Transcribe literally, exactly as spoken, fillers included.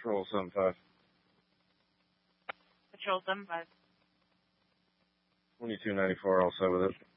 Patrol seven five. Patrol seven five. twenty-two ninety-four, I'll say with it.